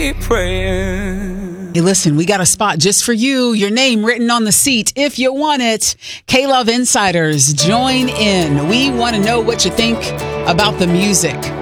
praying. Hey, listen, we got a spot just for you. Your name written on the seat if you want it. K-Love Insiders, join in. We want to know what you think about the music.